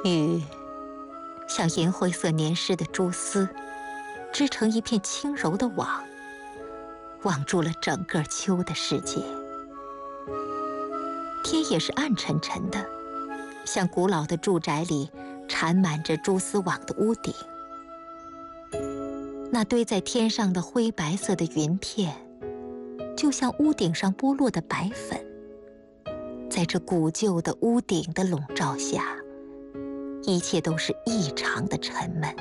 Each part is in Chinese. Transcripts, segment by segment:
雨像银灰色粘湿的蛛丝，织成一片轻柔的网，网住了整个秋的世界。天也是暗沉沉的，像古老的住宅里缠满着蛛丝网的屋顶。那堆在天上的灰白色的云片，就像屋顶上剥落的白粉，在这古旧的屋顶的笼罩下，一切都是异常的沉闷。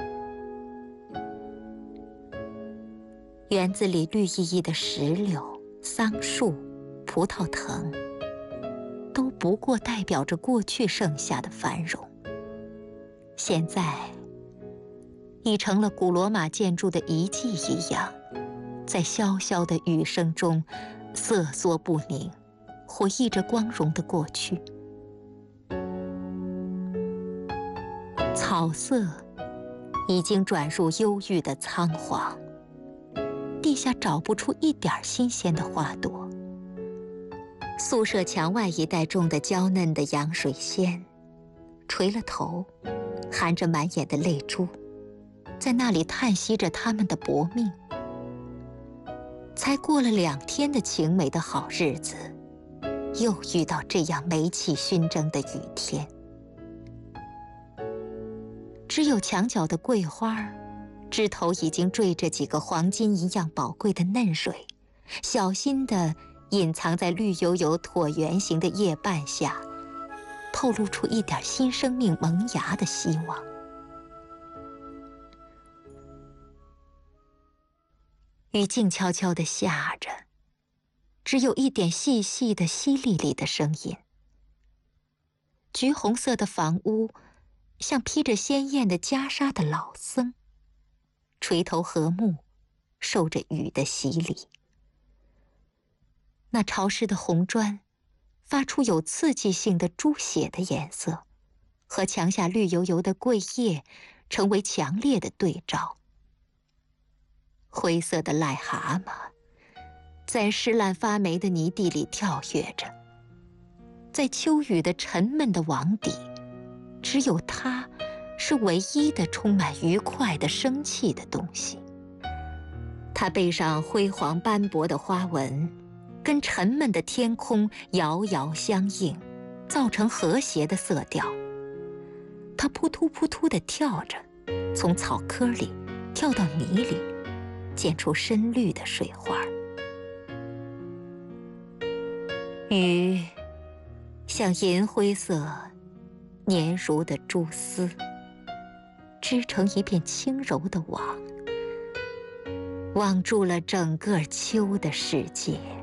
园子里绿意意的石榴、桑树、葡萄藤，都不过代表着过去盛夏的繁荣，现在已成了古罗马建筑的遗迹一样，在潇潇的雨声中瑟缩不宁，回忆着光荣的过去。草色已经转入忧郁的苍黄，地下找不出一点新鲜的花朵。宿舍墙外一带种的娇嫩的洋水仙，垂了头，含着满眼的泪珠，在那里叹息着他们的薄命。才过了2天的晴美的好日子，又遇到这样霉气熏蒸的雨天。只有墙角的桂花，枝头已经缀着几个黄金一样宝贵的嫩蕊，小心地隐藏在绿油油椭圆形的叶瓣下，透露出一点新生命萌芽的希望。雨静悄悄地下着，只有一点细细的淅沥沥的声音。橘红色的房屋像披着鲜艳的袈裟的老僧，垂头和睦，受着雨的洗礼。那潮湿的红砖发出有刺激性的猪血的颜色，和墙下绿油油的桂叶成为强烈的对照。灰色的癞蛤蟆在湿烂发霉的泥地里跳跃着，在秋雨的沉闷的网底，只有它是唯一的充满愉快的生气的东西。它背上辉煌斑驳的花纹跟沉闷的天空遥遥相应，造成和谐的色调。它扑突扑突地跳着，从草窠里跳到泥里，溅出深绿的水花。雨像银灰色粘如的蛛丝，织成一片轻柔的网，网住了整个秋的世界。